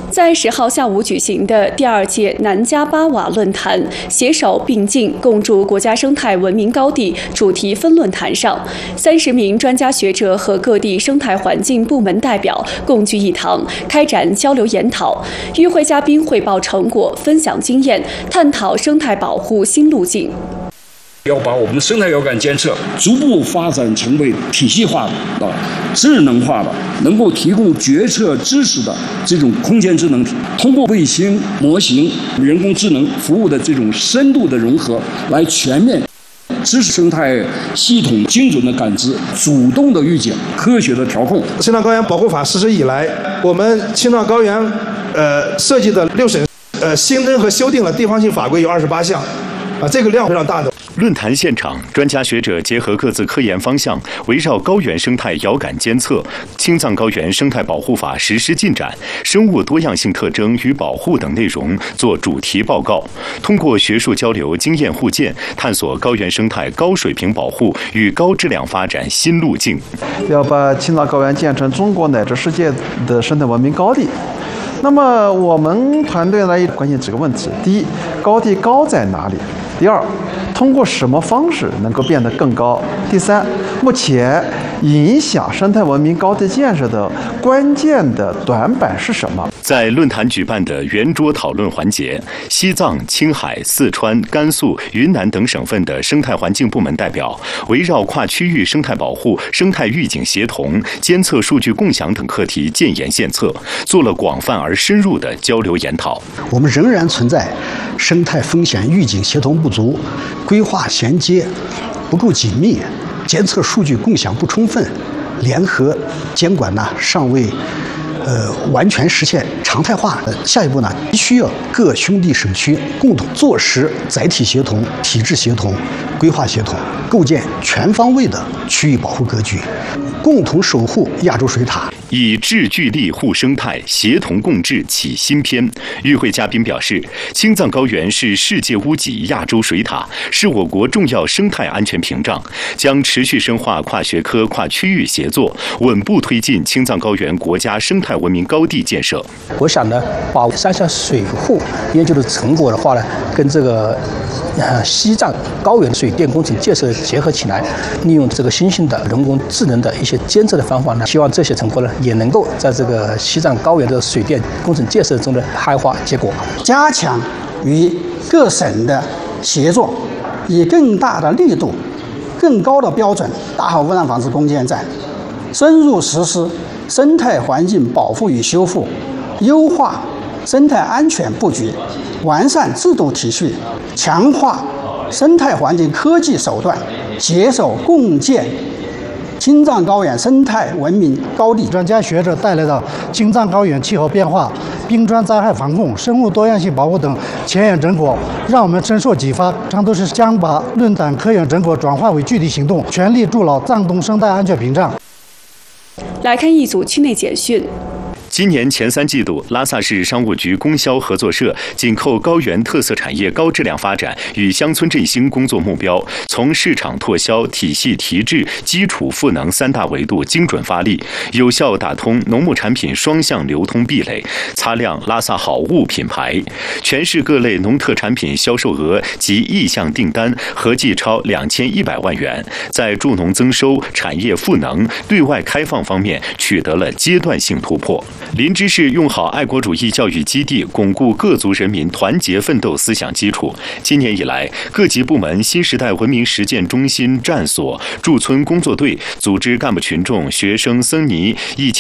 在10号下午举行的第2届南加巴瓦论坛携手并进，共筑国家生态文明高地主题分论坛上，30名专家学者和各地生态环境部门代表共聚一堂，开展交流研讨。与会嘉宾汇报成果，分享经验，探讨生态保护新路径。 要把我们的生态遥感监测逐步发展成为体系化的、智能化的，能够提供决策知识的这种空间智能体。通过卫星模型、人工智能服务的这种深度的融合，来全面支持生态系统精准的感知、主动的预警、科学的调控。 青藏高原保护法实施以来，我们青藏高原设计的6省新增和修订了地方性法规有28项，这个量非常大的。 论坛现场，专家学者结合各自科研方向，围绕高原生态遥感监测、青藏高原生态保护法实施进展、生物多样性特征与保护等内容做主题报告，通过学术交流、经验互鉴，探索高原生态高水平保护与高质量发展新路径。 要把青藏高原建成中国乃至世界的生态文明高地。那么我们团队呢，关心几个问题：第一，高地高在哪里？第二，通过什么方式能够变得更高？第三，目前影响生态文明高地建设的关键的短板是什么？ 在论坛举办的圆桌讨论环节，西藏、青海、四川、甘肃、云南等省份的生态环境部门代表围绕跨区域生态保护、生态预警协同、监测数据共享等课题建言献策，做了广泛而深入的交流研讨。 我们仍然存在生态风险预警协同不足、规划衔接不够紧密、监测数据共享不充分、联合监管尚未完全实现常态化。下一步呢，必须要各兄弟省区共同坐实载体协同、体制协同、规划协同，构建全方位的区域保护格局，共同守护亚洲水塔。 以智聚力护生态，协同共治启新篇。与会嘉宾表示，青藏高原是世界屋脊、亚洲水塔，是我国重要生态安全屏障，将持续深化跨学科、跨区域协作，稳步推进青藏高原国家生态文明高地建设。 我想呢，把三项水护研究的成果的话呢，跟这个西藏高原水电工程建设结合起来，利用这个新兴的人工智能的一些监测的方法呢，希望这些成果呢也能够在这个西藏高原的水电工程建设中的开花结果。 加强与各省的协作，以更大的力度、更高的标准打好污染防治攻坚战，深入实施生态环境保护与修复，优化生态安全布局，完善制度体系，强化生态环境科技手段，携手共建青藏高原生态文明高地。 专家学者带来的青藏高原气候变化、冰川灾害防控、生物多样性保护等前沿成果，让我们深受启发。常都是将把论坛科研成果转化为具体行动，全力筑牢藏东生态安全屏障。 来看一组区内简讯。 今年前3季度，拉萨市商务局供销合作社紧扣高原特色产业高质量发展与乡村振兴工作目标，从市场拓销、体系提质、基础赋能3大维度精准发力，有效打通农牧产品双向流通壁垒，擦亮拉萨好物品牌。全市各类农特产品销售额及意向订单合计超2100万元，在助农增收、产业赋能、对外开放方面取得了阶段性突破。林芝市用好爱国主义教育基地，巩固各族人民团结奋斗思想基础。今年以来，各级部门新时代文明实践中心、站所、驻村工作队组织干部群众、学生、僧尼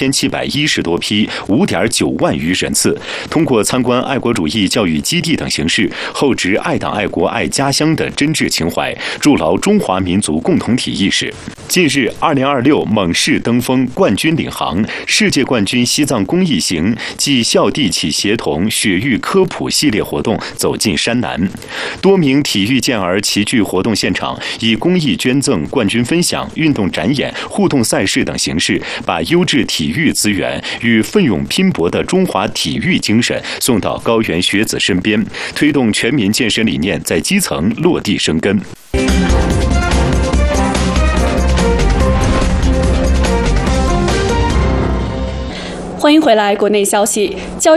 1710多批，5.9万余人次，通过参观爱国主义教育基地等形式，厚植爱党爱国爱家乡的真挚情怀，筑牢中华民族共同体意识。近日，2026蒙市登峰冠军领航，世界冠军西藏公益行暨校地起协同雪域科普系列活动走进山南，多名体育健儿齐聚活动现场，以公益捐赠、冠军分享、运动展演、互动赛事等形式，把优质体育资源与奋勇拼搏的中华体育精神送到高原学子身边，推动全民健身理念在基层落地生根。 欢迎回来，国内消息。